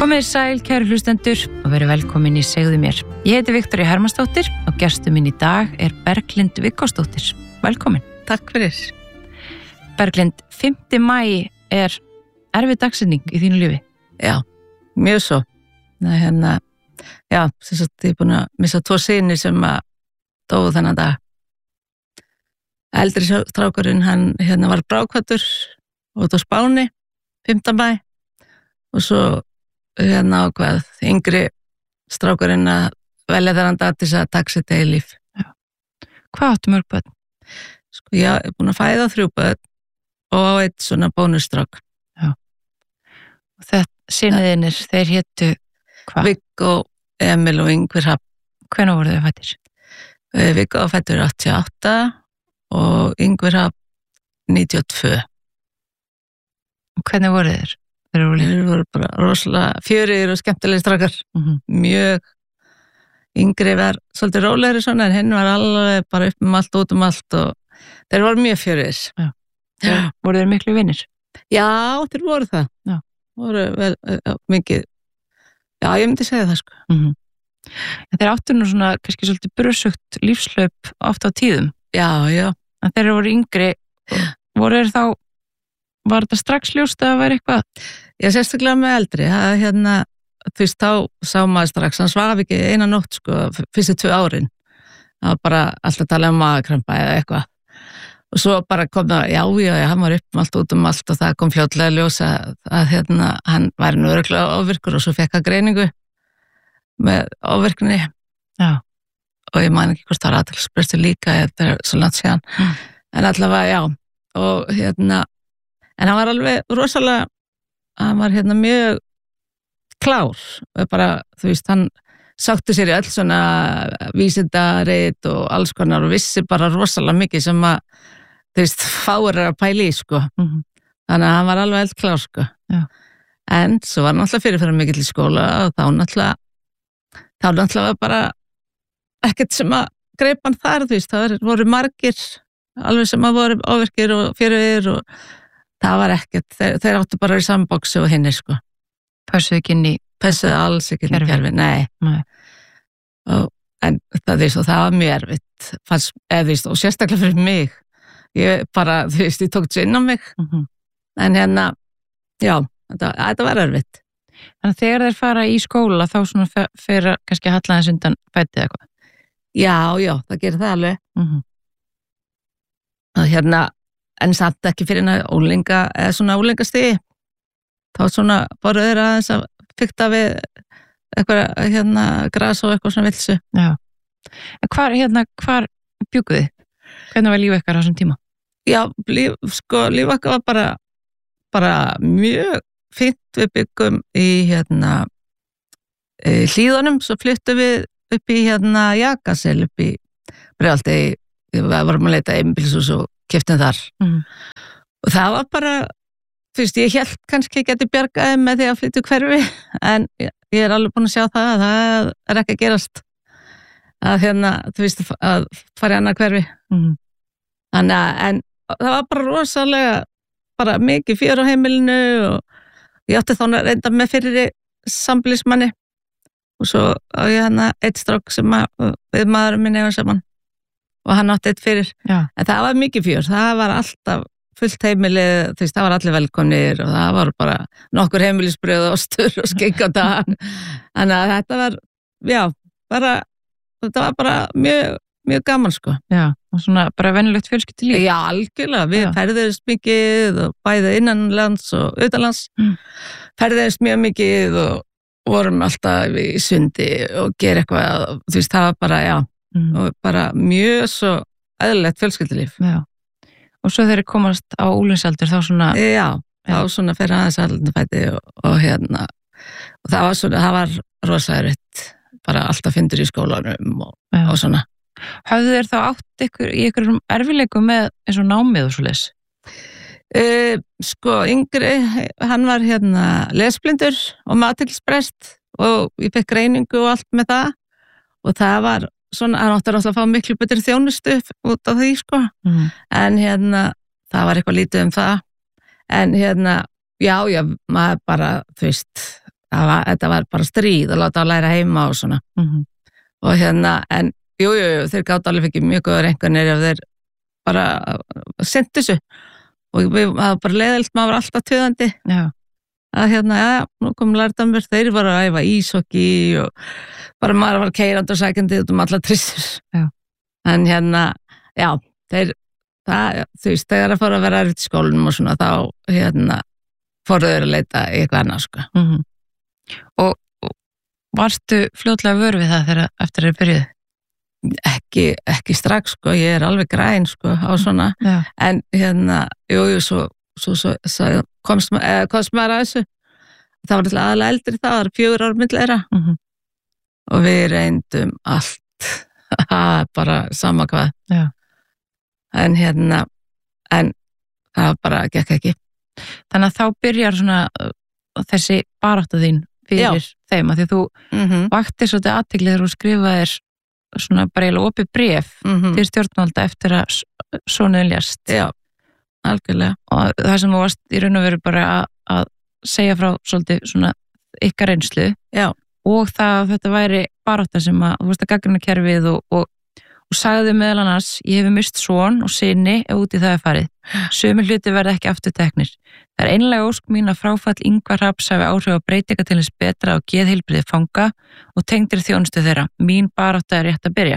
Komið sæl, kæru hlustendur, og verið velkomin í Segðu mér. Ég heiti Viktoría Hermannsdóttir og gestur minn í dag er Berglind Viggósdóttir. Velkomin. Takk fyrir. Berglind, 5. maí er erfið dagsetning í þínu lífi. Já, mjög svo. Þess að ég er búin að missa 2 syni sem að dóu þennan dag. Eldri strákurinn, hann var brákvættur út á Spáni, 5. maí, og svo ákvað yngri strákurinn að velja þennan dag til að taka sitt eigið líf. Já. Hvað áttu mörg börn? Sko, ég er búin að fæða 3 börn og 1 svona bónusstrák. Já. Og þetta syniðinir, þeir hétu hvað? Viggo, Emil og Ingvar Hrafn. Hvenær voru þau fættir? Viggo fættur 88 og Ingvar Hrafn 92. Og hvernig voru þeir? Þeir voru bara rosalega fjörugir og skemmtilegir strákar. Mjög yngri var svolítið rólegri svona, en henni var alveg bara upp allt, út allt, og þeir voru mjög fjörugir. Já. Voru þeir miklu vinir? Já, þeir voru það. Já. Voru vel mikið. Já, ég myndi segja það, sko. En þeir áttu nú svona kannski svolítið brusugt lífslaup oft á tíðum. Já. En þeir voru yngri, voru þeir þá, var þetta strax ljóst að það væri eitthvað? Já, sérstaklega með eldri. Þú veist, þá sá maður strax, hann svaf ekki eina nótt, sko, fyrstu 2 árin. Það var bara alltaf að tala um magakrampa eða eitthvað. Og svo bara kom það, já, hann var upp allt, út allt, og það kom fljótlega ljós að hann væri nú örugglega ofvirkur, og svo fekk hann greiningu með ofvirkni. Já. Og ég man ekki hvort það var athyglisbrestur líka, þetta er svo langt síðan. En allavega, já. Og en hann var alveg rosalega, hann var mjög klár, bara, þú veist, hann sátti sér í öll svona vísindarit og alls konar og vissi bara rosalega mikið sem að, þú veist, fáir að pæla í, sko. Þannig að hann var alveg eldklár, sko. Já. En svo var hann alltaf fyrirferðar mikill í skóla og þá náttúrulega bara ekkert sem að greip hann þar, þú veist, það voru margir alveg sem að voru ofvirkir og fjörugir, og það var ekkert, þeir áttu bara í saman boxi og hinni, sko. Passuðu ekki inn í Passuðu alls ekki inn í kerfi, nei. En það var mjög erfitt, og sérstaklega fyrir mig. Ég bara, þú veist, ég tók þetta inn á mig. En já, þetta var erfitt. Þannig að þegar þeir fara í skóla, þá svona fer kannski að halla þess undan fætið eitthvað? Já, það gerir það alveg. Og en samt ekki fyrir ólinga, eða svona ólingastigi. Þá svona voru þeir aðeins að fikta við eitthvað gras og eitthvað svona vilsu. Já. En hvar bjugguð þið? Hvernig var líf ykkar á þessum tíma? Já, líf okkar var bara mjög fínt. Við byggum í Hlíðunum, svo fluttum við upp í Jakasel, upp í Breiðholti. Við varum að leita einbýlishús og keyptum þar. Og það var bara, þú veist, ég hélt kannski geti bjargaði með því að flytja hverfi, en ég er alveg búin að sjá það er ekki að gerast að þú veist, að fara í annað hverfi. En það var bara rosalega, bara mikið fjör á heimilinu, og ég átti þá reynda með fyrir sambýlismanni, og svo á ég eitt strák sem við maðurum minni og saman, og hann átti eitt fyrir. Já. En það var mikið fjör, það var alltaf fullt heimilið, þú veist, það var allir velkomnir, og það var bara nokkur heimilisbrauð og ostur og skeik á dag. Þannig að þetta var, þetta var bara mjög gaman, sko. Já, og svona bara venjulegt fjölskyldulíf. Já, algjörlega, við ferðuðumst mikið og bæði innanlands og utanlands. Ferðuðumst mjög mikið og vorum alltaf í sundi og gera eitthvað, þú veist, það var bara, og bara mjög svo eðlilegt fjölskyldulíf. Já. Og svo þegar komast á úlingsaldur þá svona... Já, þá svona fyrir aðeins aldurfæti og það var svona, það var rosalega erfitt, bara alltaf fyndur í skólanum og svona. Hafðu þeir þá átt í einhverjum erfileikum með eins og námið og svoleiðis? Sko, yngri, hann var lesblindur og matilsbrest, og ég fekk greiningu og allt með það, og það var svona, hann átti að fá miklu betri þjónustu út af því, sko. En það var eitthvað lítið um það. En já, maður bara, þú veist, þetta var bara stríð að láta að læra heima og svona. Og en jú, þeir gátu alveg ekki mjög góður einhvernir ef þeir bara sendu þessu. Og það var bara leiðilt, maður var alltaf töðandi. Já. Að nú kom lærdamur, þeir var að æfa íshokkí og bara maður var keyrandi og sækjandi út alla trissur. Já. En já, þú veist, þegar að fóru að vera erfitt í skólanum og svona, þá fóru þeir að leita í eitthvað annað, sko. Og varstu fljótlega vör við það þegar eftir þeir byrjuðu? Ekki strax, sko, ég er alveg græn, sko, á svona. Já. En jú, svo komst maður að þessu. Það var alltaf aðalega eldri það var 4 ár milli og við reyndum allt. Bara sama hvað. Já. En það bara gekk ekki. Þannig að þá byrjar svona þessi barátta þín fyrir þeim, að því þú vaktir svolítið athygli þegar þú skrifaðir svona bara eiginlega opið bréf til stjórnvalda eftir að sonuðin lést. Já, algjörlega. Og það sem þú varst í raun og veru bara að segja frá svolítið svona ykkar reynslu. Já. Og það að þetta væri barátta sem að þú varst að gagnrýna kerfið og sagði meðal annars, ég hefi mist son og syni út í það farið. Sumir hluti verða ekki aftur teknir. Það er einlega ósk mín að fráfall Ingvar Hrafns hafi áhrif á breytinga til hins betra og geðheilbrigði fanga og tengdir þjónustu þeirra. Mín barátta er rétt að byrja.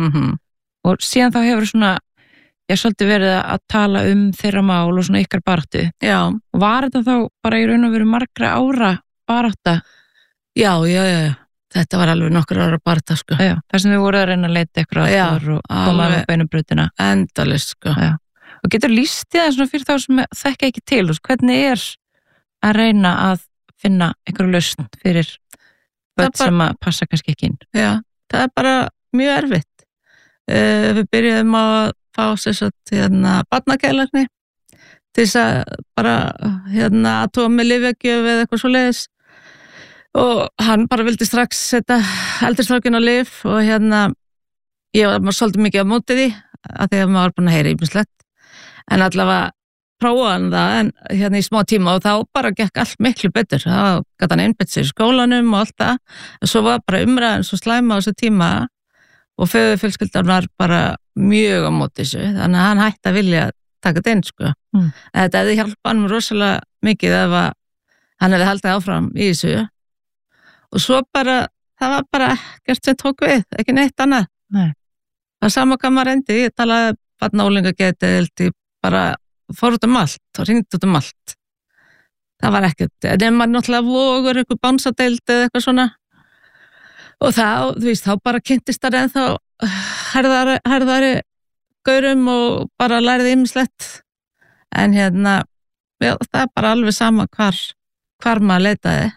Og síðan þá hefur svona, ég svolítið verið að tala þeirra mál og svona ykkar baráttu. Já. Og var þetta þá bara í raun og veru margra ára barátta? Já. Þetta var alveg nokkur ára barátta, sko. Já, þar sem við vorum að reyna að leita ykkur og koma með beinum brutina. Endalaust, sko. Já. Og getur lýst í það svona fyrir þá sem þekka ekki til, hvernig er að reyna að finna einhverju lausn fyrir börn sem að passa kannski ekki inn? Já, það er bara mjög erfitt. Við byrjuðum að fá barnagælarni til þess að bara að tóa með lyfjagjöf eða eitthvað svo leiðis. Og hann bara vildi strax setja eldristrákin á lyf og ég var svolítið mikið á móti því að því að maður var búin að heyra ýmislegt. En allavega prófaði hann það en í smá tíma og þá bara gekk allt miklu betur. Þá gat hann einbeitt sig í skólanum og allt það. En svo var bara umræðan svo slæma á þessu tíma og fjölskyldan var bara mjög á móti þessu. Þannig að hann hætti að vilja taka þetta inn, sko. Þetta hefði hjálpað hann rosalega mikið ef hann hefði haldið áfram í þessu. Og svo bara, það var bara ekkert sem tók við, ekki neitt annað. Nei. Það var sama hvað maður reyndi, ég talaði barnaúlingageðdeild, ég bara fór út allt og hringdi út allt. Það var ekkert, en maður náttúrulega vogur eitthvað bánsadeild eða eitthvað svona. Og þú veist, þá bara kynntist það ennþá herðari gaurum og bara læriði ýmislegt. En það er bara alveg sama hvar maður leitaði.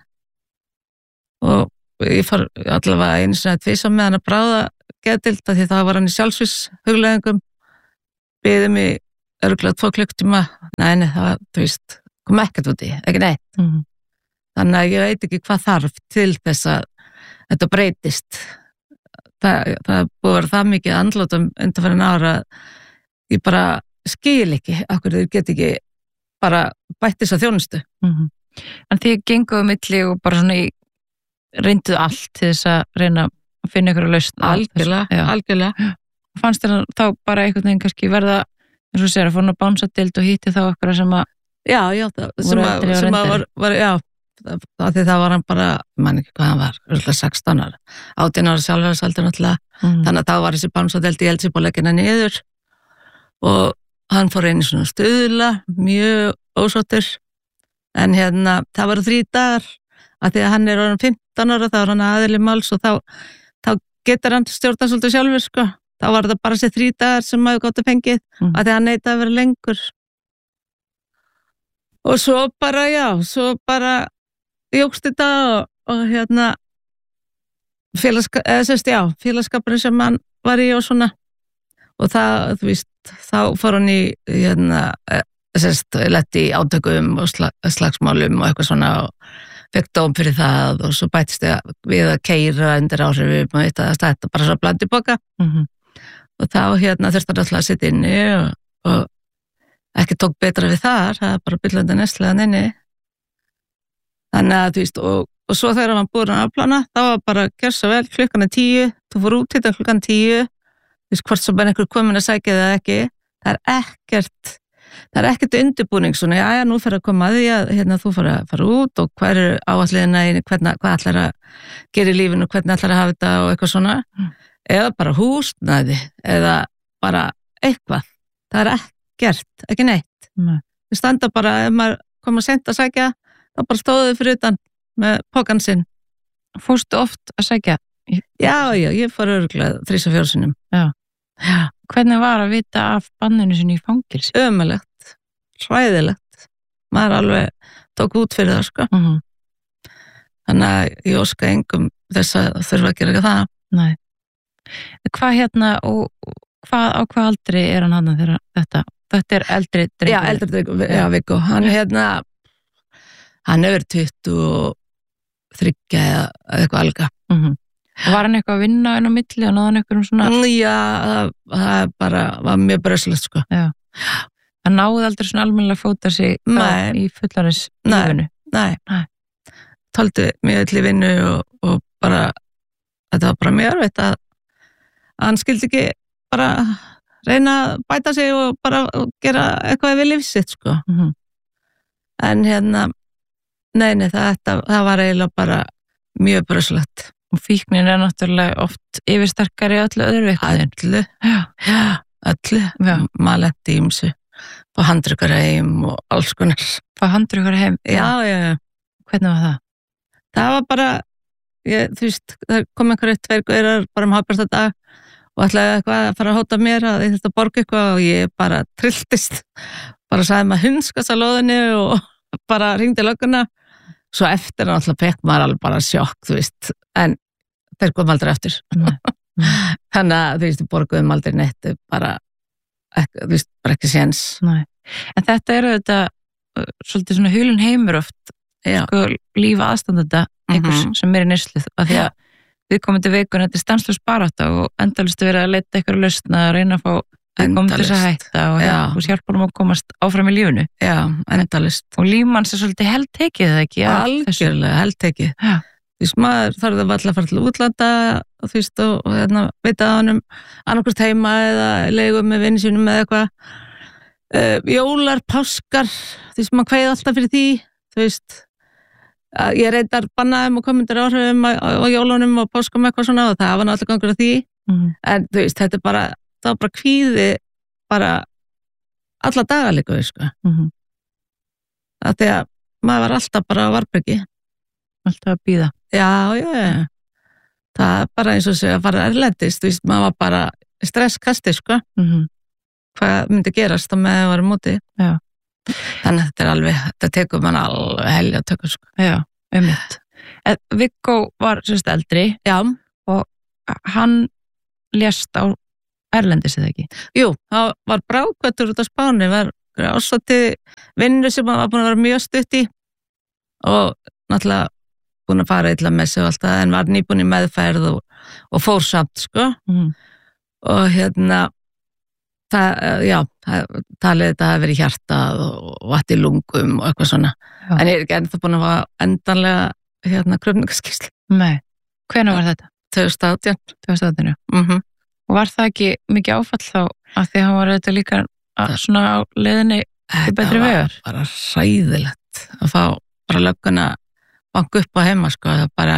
Og ég fór allavega einu sinni að tvísa með hann að bráða geðdeild því það var hann í sjálfsvíshugleiðingum biði mig örugglega 2 klukktíma nei, það þú veist, kom ekkert út í, ekki neitt þannig að ég veit ekki hvað þarf til þess að þetta breytist það búið að vera það mikið andlátum undanfarin ára að ég bara skil ekki akkur þeir get ekki bara bætt þess að þjónustu En þið genguðu milli og bara svona reynduðu allt til þess að reyna að finna ykkur að lausn algjörlega Fannst þér þá bara einhvern veginn kannski verða eins og sér að fór að bánsadeild og hitti þá ykkur sem að sem að var því það var hann bara man ekki hvað hann var, 16 ára 18 ára sjálfhæðarsaldur náttúrulega þannig að þá var þessi bánsadeild í Eldsiboleggina niður og hann fór einu svona stuðla mjög ósáttur en það var 3 dagar að því að hann er orðinn 15 ára þá er hann aðili máls og þá getur hann stjórna svolítið sjálfur sko. Þá var það bara þessi 3 dagar sem maður gátt að fengið að því að hann neitaði að vera lengur og svo bara jókst þetta og félagskapurinn sem hann var í og svona og það, þú veist, þá fór hann í letti í átökum og slagsmálum og eitthvað svona og fekk dóm fyrir það og svo bættist við að keyra undir áhrifum og þetta bara svo blandi boka og þá þurfti hann alltaf að sitja inni og ekki tók betra við það er bara byllandi næstlegan inni þannig að þú veist og svo þegar maður búin að afplana, þá var bara gjörsa vel, klukkan 10, þú fór út þetta klukkan 10, þú veist hvort svo bara einhver komin að sækja það ekki, það er ekkert undirbúning svona, já, nú fyrir að koma að því að hérna, þú fyrir að fara út og hver er áalliðina hvað ætlar að gera í lífinu, hvernig ætlar að hafa þetta og eitthvað svona, eða bara húsnæði, eða bara eitthvað, það er ekkert, ekki neitt. Við standa bara, ef maður kom að sent að sækja, þá bara stóðuðu fyrir utan með pokan sinn. Fórstu oft að sækja? Já, ég fór örugglega 3-4 sinnum. Já. Hvernig var að vita af banninu sinni í fangilsi? Ömurlegt, hræðilegt. Maður alveg tók út fyrir það, sko. Þannig að ég óska engum þess að þurfa að gera það. Nei. Hvað hérna og á hvað aldri er hann þegar þetta er eldri drengur? Já, eldri drengur, já, Viggo. Hann hefur 23 eða eitthvað alga. Var hann eitthvað að vinna inn á milli og náði hann eitthvað svona? Já, það bara var mjög bröðslegt, sko. Já. Það náði aldrei svona almennilega að fóta sig í fullarins lífinu? Nei. Tóldi mjög til í vinnu og bara, þetta var bara mjög erfitt að hann skildi ekki bara reyna að bæta sig og bara gera eitthvað við lífið sitt, sko. En hérna, nei, það var eiginlega bara mjög bröðslegt. Og fíknin er náttúrulega oft yfirsterkari öllu öðru eitthvað. Öllu. Maður lenti ímsu. Fá handrukar heim og alls konar. Fá handrukar heim? Já. Hvernig var það? Það var bara, þú veist, það kom einhverju 2 gaurar bara hálfparta dag og ætlaði eitthvað að fara að hóta mér að ég þurfti að borga eitthvað og ég bara trilltist. Bara sagði maður hundskast á lóðinni og bara hringdi lögguna. Svo eftir hann alltaf fekk maður alveg bara sjokk, þú veist, en þeir kom aldrei eftir. Þannig að, þú veist, borguðum aldrei neitt, bara, þú veist, bara ekki séns. Nei. En þetta eru þetta, svolítið svona hulun heimur oft, sko, lífa aðstandanda, einhvers sem er í neyslu, af því að við komum til veikun, þetta er stanslaus barátta og endalaust verið að leita eitthvað lausna, að reyna að fá komum til þess að hætta og hjálpa honum að komast áfram í lífinu. Já, endalist. Og lífmanns er svolítið heldtekið, eða ekki? Algjörlega heldtekið. Þú veist, maður þarf það alltaf að fara til útlanda og þú veist, og hérna, vita að honum annarkvort heima eða leigu með vinni sínum eða eitthvað. Jólar, páskar, þú veist, maður kveið alltaf fyrir því, þú veist, ég reyndar bannaðum og komundir áhrifum á jólunum og páskum eitthvað svona og það var náttúrulega gangur af því. En þú veist, þetta er bara það var bara kvíði bara alla daga líka við, sko. Það því að maður var alltaf bara á varbergi. Alltaf að bíða. Já. Það er bara eins og segja að fara erlendist, þú veist, maður var bara stresskasti, sko. Hvað myndi gerast þá með að vera móti. Já. Þannig að þetta er alveg, þetta tekur mann alveg helja að tökja, sko. Já, einmitt. Viggo var sérst eldri. Já. Og hann lést á erlendis eða ekki? Jú, það var brákvættur út á Spáni, var ásvati vinnu sem var búin að vera mjög stutt í og náttúrulega búin að fara illa með sig og allt það, en var nýbúin í meðferð og fór samt, sko. Og hérna talið þetta hafi verið hjartað og vatn í lungum og eitthvað svona. Já. En ég er ekki ennþá búin að hafa endanlega krufningaskýrslu. Nei. Hvenær var þetta? 2018. Já. Og var það ekki mikið áfall þá að því að hann var þetta líka svona á leiðinni til betri vegar? Þetta var bara hræðilegt að fá bara lögguna banka upp á heima, sko. Það bara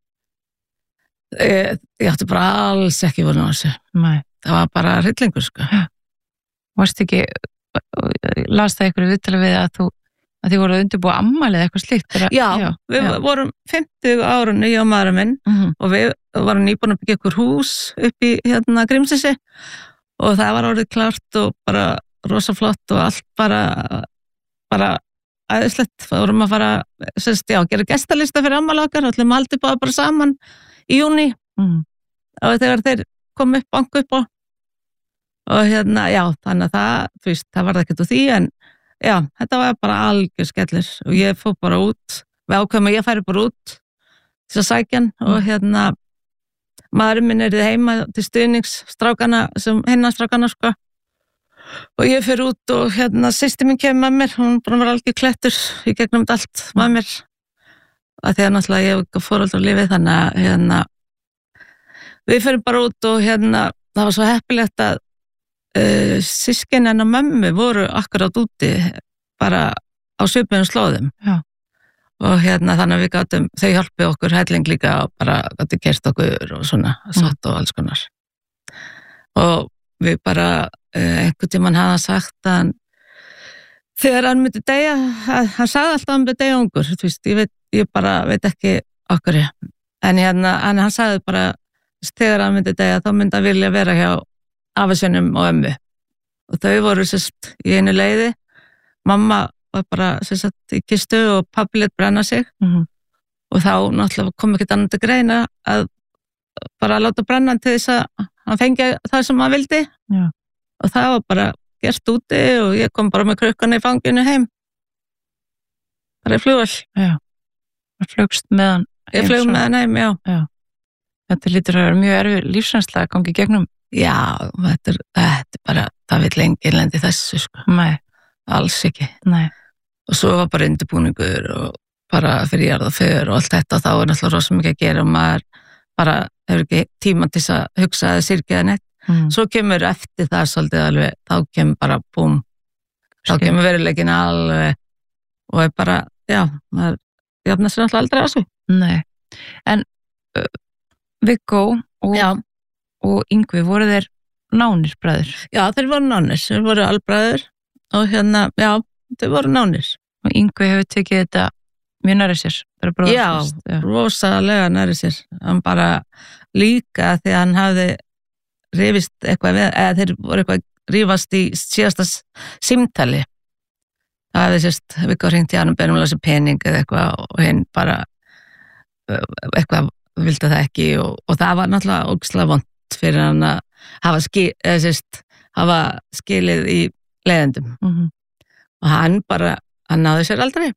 ég átti bara alls ekki voru á þessu. Nei. Það var bara hryllingur, sko. Varst ekki, las það ykkur viðtala við að þið voru að undirbúa ammælið eitthvað slíkt? Já, við vorum 50 árun ég og maðurinn minn og við varum nýbúin að byggja ykkur hús upp í Grímsnesi og það var orðið klárt og bara rosa flott og allt bara æðislegt. Það vorum að fara, gera gestalista fyrir ammælið okkar, allir maldi bara saman í júní og þegar þeir kom upp, banku upp og þannig að það var ekkert úr því en já, þetta var bara algjör skellir og ég fór bara út, við ákveðum að ég færi bara út til að sækja hann og maðurinn minn er heima til stuðningsstrákana sem hinnastrákana, sko. Og ég fyrir út og systir mín kemur með mér, hún bara var algjör klettur í gegnum allt með mér að því að náttúrulega ég hef foreldrar lífið þannig að hérna við fyrir bara út og hérna það var svo heppilegt að systkinin hennar mömmu voru akkurat úti bara á svipuðum slóðum. Já. Og hérna þannig að við gátum, þau hjálpið okkur helling líka og bara gátum kert okkur og svona satt og alls konar. Og við bara einhvern tímann hafði hann sagt að þegar hann myndi deyja, hann sagði alltaf að hann myndi deyja ungur, þú veist, ég bara veit ekki okkur. En hérna, hann sagði bara þegar hann myndi deyja þá myndi hann vilja vera hjá afasönum og ömmu. Og þau voru sérst í einu leiði, mamma var bara sérst í kistu og pabbi lét brenna sig og þá náttúrulega kom ekkert annað til greina að bara láta brenna til þess að hann fengi það sem hann vildi. Já. Og það var bara gert úti og ég kom bara með krukkana í fanginu heim. Það flugvél. Já. Það flugst með hann. Ég flug með hann heim, já. Já. Þetta lítur að vera mjög erfið lífsreynsla að gangi gegnum. Já, þetta er bara, það vill enginn lendi þessu, sko. Nei. Alls ekki. Nei. Og svo var bara undirbúningur og bara fyrir jarðarför og allt þetta og þá er náttúrulega rosa mikið að gera og maður bara hefur ekki tíma til að hugsa eða syrgja það neitt. Svo kemur eftir það svolítið alveg, þá kemur bara búm. Þá kemur veruleikin alveg og er bara, já, maður jafnar sér náttúrulega aldrei á þessu. Nei. En Viggo og Yngvi, voru þeir nánir bræður? Já, þeir voru nánir, þeir voru albræður og hérna, já, þeir voru nánir. Og Yngvi hefur tekið þetta mjög nærri sér? Já, rosalega nærri sér. Hann bara líka því að hann hafði rifist eitthvað við, eða þeir voru eitthvað rífast í síðasta símtali. Það hefði sérst, Viggo hringt í hann og beðið þessi pening eða eitthvað og hinn bara eitthvað vildi það ekki og það var náttúrulega ógeðslega vont fyrir hann að hafa skilið í leiðendum. Og hann náði sér aldrei.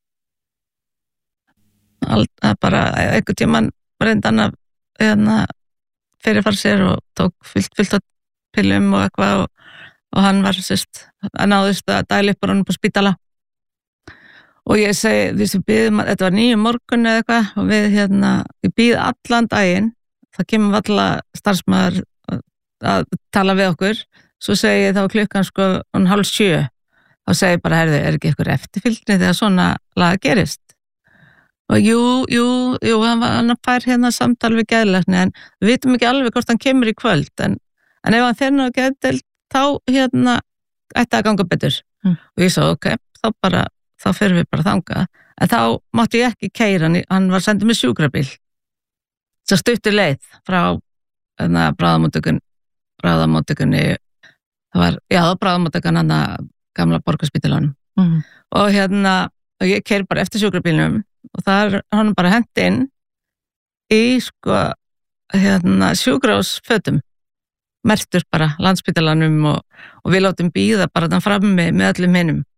Bara einhvern tímann reyndi hann að fyrirfara sér og tók fullt á pillum og eitthvað og hann var að náðist að dæla upp honum på spítala. Og ég segi, þetta var 9 morgun eða eitthvað og við býð allan daginn, það kemur alla starfsmaður að tala við okkur, svo segi ég þá klukkan 6:30, þá segi ég bara, heyrðu, er ekki eitthvað eftirfylgni þegar svona laga gerist? Og jú, hann fær samtal við geðlækni, en við vitum ekki alveg hvort hann kemur í kvöld, en ef hann fer nú að geðdeild, þá ætti að ganga betur. Og ég svo, ok, þá fyrir við bara þangað, en þá mátti ég ekki keyra, hann var sendið með sjúkrabíl, svo stuttur leið frá bráðamóttökunni, það var bráðamóttökan hann að gamla borgarspítalanum. Og og ég keyri bara eftir sjúkrabílnum og það er hann bara hent inn í sjúkrahúsfötum, merktur bara Landspítalanum og við látum bíða bara þann frammi með öllum hinum.